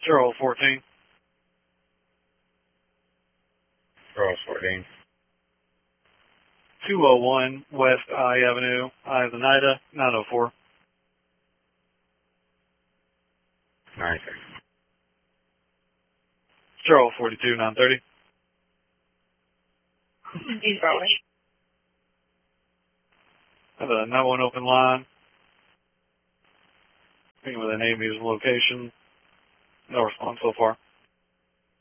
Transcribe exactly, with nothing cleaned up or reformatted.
zero fourteen. zero fourteen. two oh one West I Avenue, I of Oneida, nine oh four. nine six. zero forty-two, nine thirty. East Broadway. I have a nine one open line. Speaking with an Amy's location. No response so far.